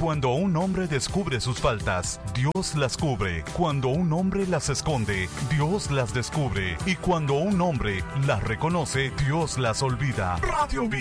Cuando un hombre descubre sus faltas, Dios las cubre. Cuando un hombre las esconde, Dios las descubre. Y cuando un hombre las reconoce, Dios las olvida. Radio Vida.